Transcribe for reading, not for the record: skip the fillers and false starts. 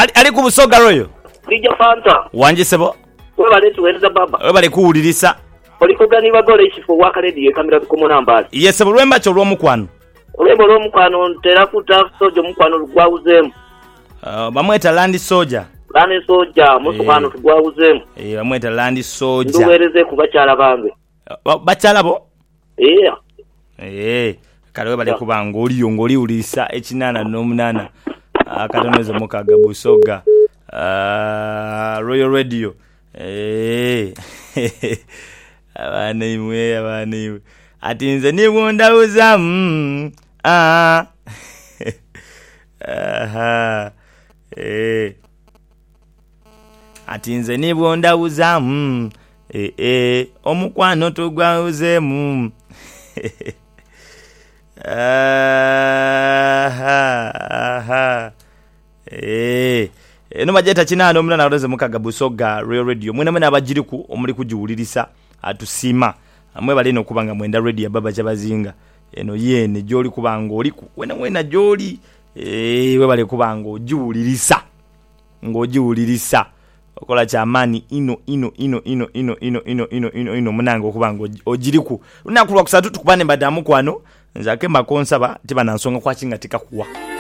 ali ku Busoga Royo Lijo Fanta wanje sebo webale tuweza baba webale kuwulirisa olikuganibwa gole ekifo wakaledi yekamira tukomunambali yesebo lwemba kyo lw'omukwano olwemba lw'omukwano ntera kuta soja omukwano lugwawuzemu bamweta land soja musukwano tugwawuzemu bamweta land soja nduwereze ku bakyala bange bakyala bo kale webale kuba ng'oliwulirisa ekinana n'omunana akatonozo mukaga Busoga Royal Radio abana imwe ati nze nibundawuza ati nze nibundawuza omukwano tugwawuzemu eno majeta kinano omuna naroze mukaga Busoga Royal Radio mwena abajiriku omuli kujiwulirisa atusima amwe baleno kubanga mwenda radio baba chabazinga eno yene joli kubanga oli wena joli we bale kubanga ojiwulirisa ngojiwulirisa okola cha amani ino munango kubanga ojiriku lunakulwa kusatu tukubane mbadamu kwano nzake makonsaba tiba nansonga kwa chinga tikakuwa